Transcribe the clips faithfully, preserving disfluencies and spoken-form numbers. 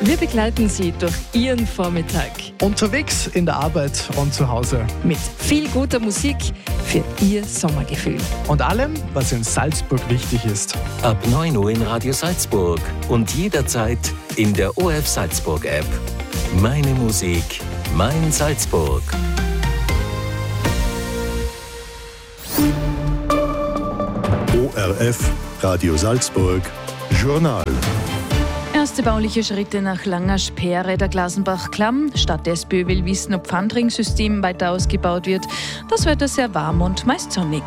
Wir begleiten Sie durch Ihren Vormittag. Unterwegs, in der Arbeit und zu Hause. Mit viel guter Musik für Ihr Sommergefühl. Und allem, was in Salzburg wichtig ist. Ab neun Uhr in Radio Salzburg und jederzeit in der O F Salzburg App. Meine Musik, mein Salzburg. O R F, Radio Salzburg, Journal. Erste bauliche Schritte nach langer Sperre der Glasenbach-Klamm. Stadt SPÖ will wissen, ob Pfandringsystem weiter ausgebaut wird. Das Wetter sehr warm und meist sonnig.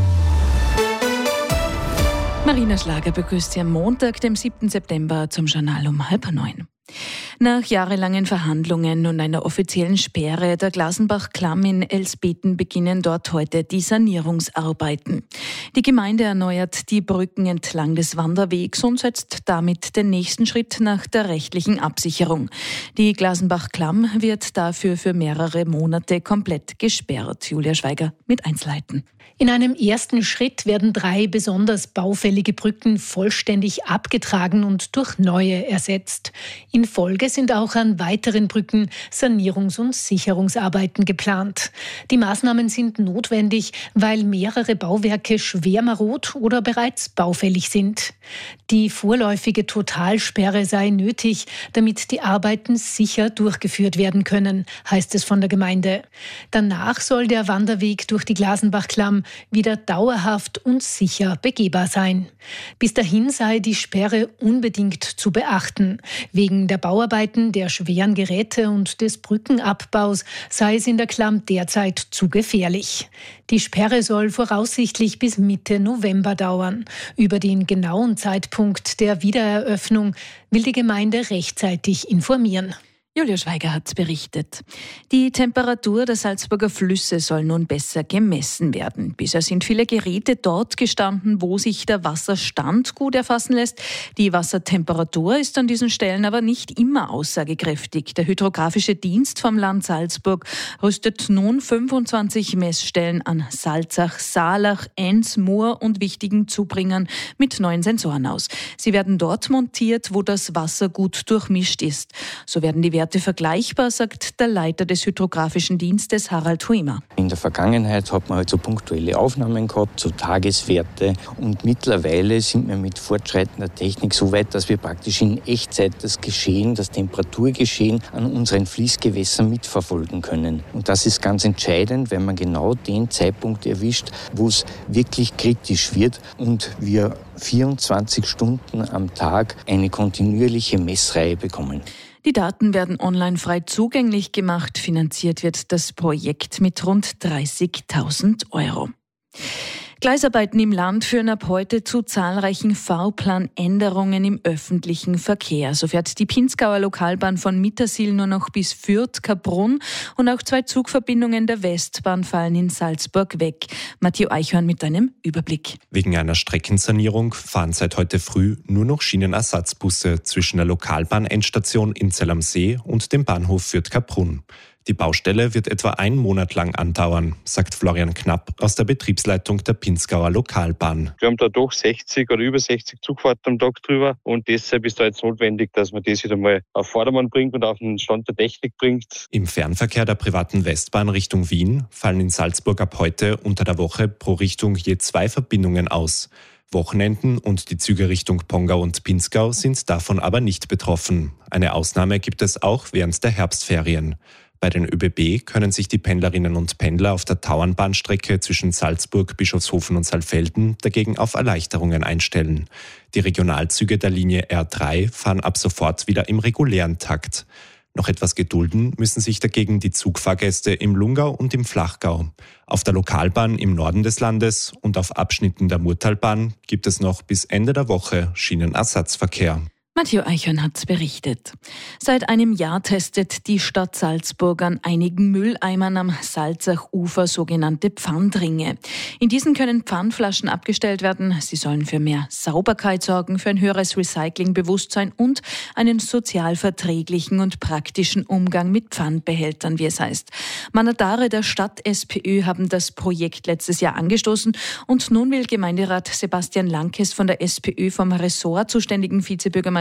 Marina Schlager begrüßt Sie am Montag, dem siebten September, zum Journal um halb neun. Nach jahrelangen Verhandlungen und einer offiziellen Sperre der Glasenbach-Klamm in Elsbeten beginnen dort heute die Sanierungsarbeiten. Die Gemeinde erneuert die Brücken entlang des Wanderwegs und setzt damit den nächsten Schritt nach der rechtlichen Absicherung. Die Glasenbach-Klamm wird dafür für mehrere Monate komplett gesperrt. Julia Schweiger mit Einzelheiten. In einem ersten Schritt werden drei besonders baufällige Brücken vollständig abgetragen und durch neue ersetzt. In Folge sind auch an weiteren Brücken Sanierungs- und Sicherungsarbeiten geplant. Die Maßnahmen sind notwendig, weil mehrere Bauwerke schwer marod oder bereits baufällig sind. Die vorläufige Totalsperre sei nötig, damit die Arbeiten sicher durchgeführt werden können, heißt es von der Gemeinde. Danach soll der Wanderweg durch die Glasenbach-Klamm wieder dauerhaft und sicher begehbar sein. Bis dahin sei die Sperre unbedingt zu beachten. Wegen der Bauarbeiten, der schweren Geräte und des Brückenabbaus sei es in der Klamm derzeit zu gefährlich. Die Sperre soll voraussichtlich bis Mitte November dauern. Über den genauen Zeitpunkt der Wiedereröffnung will die Gemeinde rechtzeitig informieren. Julia Schweiger hat berichtet. Die Temperatur der Salzburger Flüsse soll nun besser gemessen werden. Bisher sind viele Geräte dort gestanden, wo sich der Wasserstand gut erfassen lässt. Die Wassertemperatur ist an diesen Stellen aber nicht immer aussagekräftig. Der Hydrographische Dienst vom Land Salzburg rüstet nun fünfundzwanzig Messstellen an Salzach, Saalach, Enns, Mur und wichtigen Zubringern mit neuen Sensoren aus. Sie werden dort montiert, wo das Wasser gut durchmischt ist. So werden die Werte vergleichbar, sagt der Leiter des Hydrographischen Dienstes, Harald Huimer. In der Vergangenheit hat man halt so punktuelle Aufnahmen gehabt, so Tageswerte. Und mittlerweile sind wir mit fortschreitender Technik so weit, dass wir praktisch in Echtzeit das Geschehen, das Temperaturgeschehen an unseren Fließgewässern mitverfolgen können. Und das ist ganz entscheidend, wenn man genau den Zeitpunkt erwischt, wo es wirklich kritisch wird und wir vierundzwanzig Stunden am Tag eine kontinuierliche Messreihe bekommen. Die Daten werden online frei zugänglich gemacht. Finanziert wird das Projekt mit rund dreißigtausend Euro. Gleisarbeiten im Land führen ab heute zu zahlreichen Fahrplanänderungen im öffentlichen Verkehr. So fährt die Pinzgauer Lokalbahn von Mittersill nur noch bis Fürth-Kaprun und auch zwei Zugverbindungen der Westbahn fallen in Salzburg weg. Matthieu Eichhorn mit einem Überblick. Wegen einer Streckensanierung fahren seit heute früh nur noch Schienenersatzbusse zwischen der Lokalbahn-Endstation in Zell am See und dem Bahnhof Fürth-Kaprun. Die Baustelle wird etwa einen Monat lang andauern, sagt Florian Knapp aus der Betriebsleitung der Pinzgauer Lokalbahn. Wir haben da doch sechzig oder über sechzig Zugfahrten am Tag drüber und deshalb ist da jetzt notwendig, dass man das wieder mal auf Vordermann bringt und auf den Stand der Technik bringt. Im Fernverkehr der privaten Westbahn Richtung Wien fallen in Salzburg ab heute unter der Woche pro Richtung je zwei Verbindungen aus. Wochenenden und die Züge Richtung Pongau und Pinzgau sind davon aber nicht betroffen. Eine Ausnahme gibt es auch während der Herbstferien. Bei den ÖBB können sich die Pendlerinnen und Pendler auf der Tauernbahnstrecke zwischen Salzburg, Bischofshofen und Saalfelden dagegen auf Erleichterungen einstellen. Die Regionalzüge der Linie R drei fahren ab sofort wieder im regulären Takt. Noch etwas gedulden müssen sich dagegen die Zugfahrgäste im Lungau und im Flachgau. Auf der Lokalbahn im Norden des Landes und auf Abschnitten der Murtalbahn gibt es noch bis Ende der Woche Schienenersatzverkehr. Matthieu Eichhorn hat berichtet. Seit einem Jahr testet die Stadt Salzburg an einigen Mülleimern am Salzachufer sogenannte Pfandringe. In diesen können Pfandflaschen abgestellt werden. Sie sollen für mehr Sauberkeit sorgen, für ein höheres Recyclingbewusstsein und einen sozialverträglichen und praktischen Umgang mit Pfandbehältern, wie es heißt. Mandatare der Stadt SPÖ haben das Projekt letztes Jahr angestoßen und nun will Gemeinderat Sebastian Lankes von der SPÖ vom Ressort zuständigen Vizebürgermeister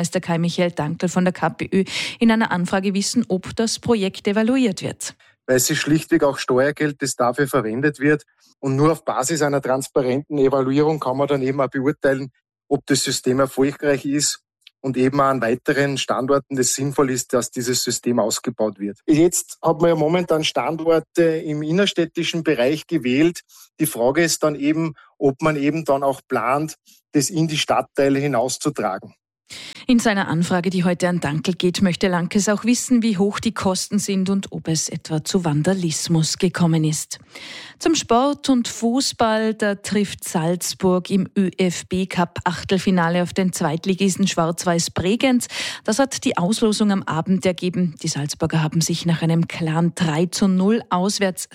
Bürgermeister Kai-Michael Dankl von der KPÖ in einer Anfrage wissen, ob das Projekt evaluiert wird. Weil es ist schlichtweg auch Steuergeld, das dafür verwendet wird. Und nur auf Basis einer transparenten Evaluierung kann man dann eben auch beurteilen, ob das System erfolgreich ist und eben auch an weiteren Standorten das sinnvoll ist, dass dieses System ausgebaut wird. Jetzt hat man ja momentan Standorte im innerstädtischen Bereich gewählt. Die Frage ist dann eben, ob man eben dann auch plant, das in die Stadtteile hinauszutragen. In seiner Anfrage, die heute an Dankl geht, möchte Lankes auch wissen, wie hoch die Kosten sind und ob es etwa zu Vandalismus gekommen ist. Zum Sport und Fußball, da trifft Salzburg im ÖFB-Cup-Achtelfinale auf den Zweitligisten Schwarz-Weiß Bregenz. Das hat die Auslosung am Abend ergeben. Die Salzburger haben sich nach einem klaren drei zu null auswärts